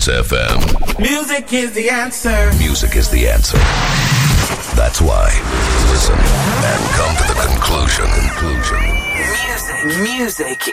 Dance FM. Music is the answer. Music is the answer. That's why. Listen and come to the conclusion. Music